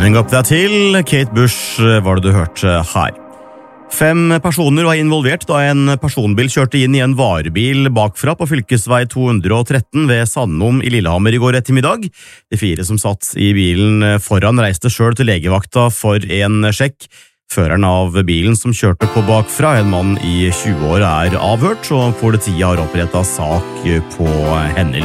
Living Up That Hill, Kate Bush var det du hørte her. 5 personer var involvert da en personbil kjørte inn i en varebil bakfra på fylkesvei 213 ved Sandom i Lillehammer i går ettermiddag. De 4 som satt i bilen foran reiste selv til legevakta for en sjekk. Føreren av bilen som kjørte på bakfra, en mann i 20 år, er avhørt, og politiet har opprettet sak på hendelsen.